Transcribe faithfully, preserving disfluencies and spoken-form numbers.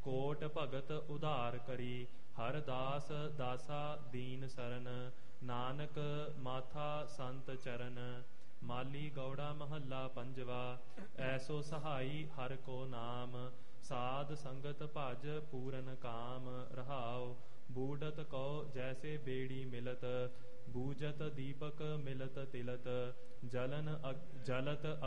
ਕੋਟ ਭਗਤ ਉਧਾਰ ਕਰੀ। ਹਰ ਦਾਸ ਦਾਸਾ ਦੀਨ ਸਰਨ, ਨਾਨਕ ਮਾਥਾ ਸੰਤ ਚਰਨ। ਮਾਲੀ ਗੌੜਾ ਮਹੱਲਾ ਪੰਜਵਾ। ਐਸੋ ਸਹਾਈ ਹਰ ਕੋ ਨਾਮ, ਸਾਧ ਸੰਗਤ ਭਜ ਪੂਰਨ ਕਾਮ। ਰਹਾਉ ਬੂਢਤ ਕਉ ਜੈਸੇ ਬੇੜੀ ਮਿਲਤ, ਬੂਝਤ ਦੀਪਕ ਮਿਲਤ ਤਿਲਤ। ਜਲਨ ਜਲਤ